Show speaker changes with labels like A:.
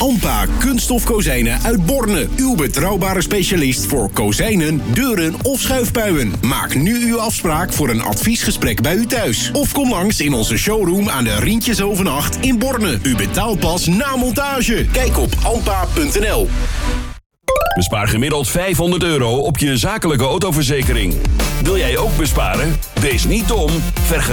A: Ampa Kunststof Kozijnen uit Borne. Uw betrouwbare specialist voor kozijnen, deuren of schuifpuien. Maak nu uw afspraak voor een adviesgesprek bij u thuis. Of kom langs in onze showroom aan de Rientjeshoven 8 in Borne. U betaalt pas na montage. Kijk op ampa.nl.
B: Bespaar gemiddeld €500 op je zakelijke autoverzekering. Wil jij ook besparen? Wees niet dom.